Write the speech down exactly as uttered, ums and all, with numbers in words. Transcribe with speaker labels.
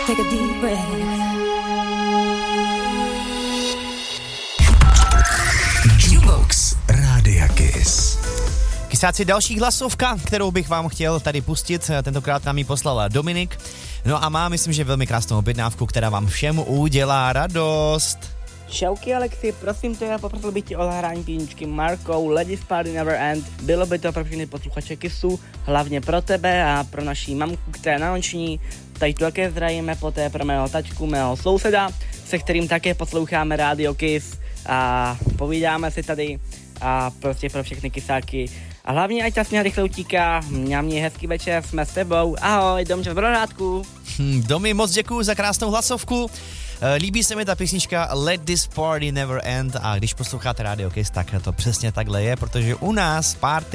Speaker 1: Take a deep breath.
Speaker 2: Jukebox Rádia Kiss.
Speaker 3: Kysáci, další hlasovka, kterou bych vám chtěl tady pustit, tentokrát nám ji poslala Dominik. No a má, myslím, že velmi krásnou objednávku, která vám všem udělá radost.
Speaker 4: Čauky Alexi, prosím tě, poprosil bych tě o zahrání písničky Markou Ladies Party Never End. Bylo by to pro všechny posluchače Kissu, hlavně pro tebe a pro naší mamku, která je na noční. Tady tu také zdravíme, poté pro mého tačku, mého souseda, se kterým také posloucháme Rádio Kiss a povídáme si tady a prostě pro všechny kysáky. A hlavně ať čas mě rychle utíká, měl mě hezký večer, jsme s tebou, ahoj, Domče v Brodátku.
Speaker 3: Hm, Domi, moc děkuju za krásnou hlasovku. Líbí se mi ta písnička Let This Party Never End a když posloucháte Radio Kiss, tak to přesně takhle je, protože u nás party